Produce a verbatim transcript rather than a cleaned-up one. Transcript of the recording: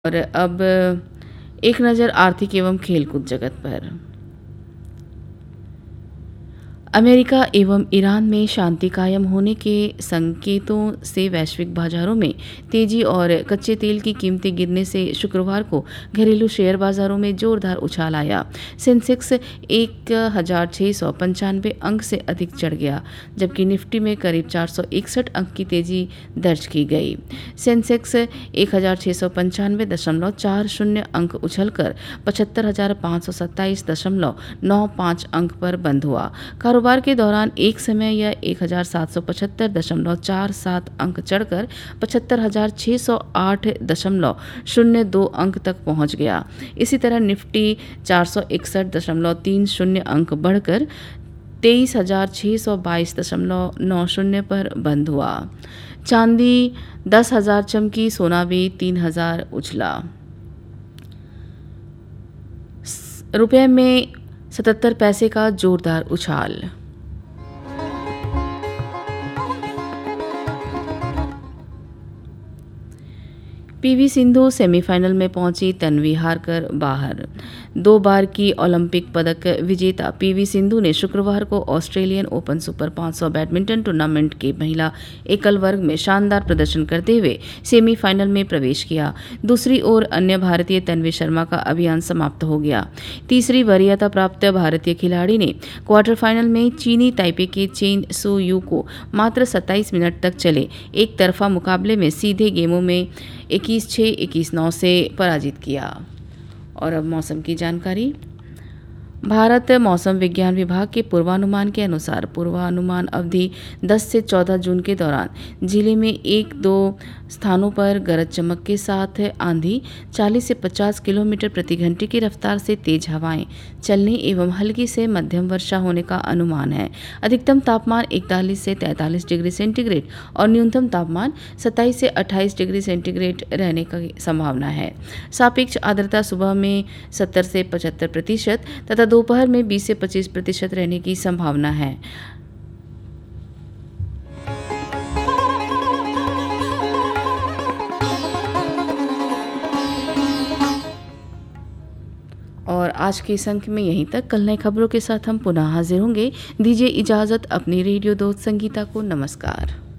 और अब एक नज़र आर्थिक एवं खेलकूद जगत पर। अमेरिका एवं ईरान में शांति कायम होने के संकेतों से वैश्विक बाजारों में तेजी और कच्चे तेल की कीमतें गिरने से शुक्रवार को घरेलू शेयर बाजारों में जोरदार उछाल आया। सेंसेक्स एक हजार छः सौ पंचानवे अंक से अधिक चढ़ गया, जबकि निफ्टी में करीब चार सौ इकसठ अंक की तेजी दर्ज की गई। सेंसेक्स एक हजार छः सौ पंचानवे दशमलव चार शून्य अंक उछलकर पचहत्तर हजार पाँच सौ सत्ताईस दशमलव नौ पाँच अंक पर बंद हुआ। कारोबार के दौरान एक समय यह एक हजार सात सौ पचहत्तर दशमलव चार सात अंक चढ़कर पचहत्तर हजार छः सौ आठ दशमलव शून्य दो अंक तक पहुंच गया। इसी तरह निफ्टी चार सौ इकसठ दशमलव तीन शून्य अंक बढ़कर तेईस हजार छः सौ बाईस दशमलव नौ शून्य पर बंद हुआ। चांदी दस हजार चमकी, सोना भी तीन हजार उछला। रुपये में सतहत्तर पैसे का जोरदार उछाल। पीवी सिंधु सेमीफाइनल में पहुंची, तन्वी हारकर बाहर। दो बार की ओलंपिक पदक विजेता पीवी सिंधु ने शुक्रवार को ऑस्ट्रेलियन ओपन सुपर पाँच सौ बैडमिंटन टूर्नामेंट के महिला एकल वर्ग में शानदार प्रदर्शन करते हुए सेमीफाइनल में प्रवेश किया। दूसरी ओर अन्य भारतीय तन्वी शर्मा का अभियान समाप्त हो गया। तीसरी वरीयता प्राप्त भारतीय खिलाड़ी ने क्वार्टर फाइनल में चीनी ताइपे के चेन सू यू को मात्र सत्ताईस मिनट तक चले एक तरफा मुकाबले में सीधे गेमों में इक्कीस छः इक्कीस नौ से पराजित किया। और अब मौसम की जानकारी। भारत मौसम विज्ञान विभाग के पूर्वानुमान के अनुसार पूर्वानुमान अवधि दस से चौदह जून के दौरान जिले में एक दो स्थानों पर गरज चमक के साथ आंधी, चालीस से पचास किलोमीटर प्रति घंटे की रफ्तार से तेज हवाएं चलने एवं हल्की से मध्यम वर्षा होने का अनुमान है। अधिकतम तापमान इकतालीस से तैंतालीस डिग्री सेंटीग्रेड और न्यूनतम तापमान सत्ताईस से अट्ठाईस डिग्री सेंटीग्रेड रहने की संभावना है। सापेक्ष आर्द्रता सुबह में सत्तर से पचहत्तर प्रतिशत तथा दोपहर में बीस से पच्चीस प्रतिशत रहने की संभावना है। और आज के इस अंक में यहीं तक। कल नई खबरों के साथ हम पुनः हाजिर होंगे। दीजिए इजाजत अपनी रेडियो दोस्त संगीता को। नमस्कार।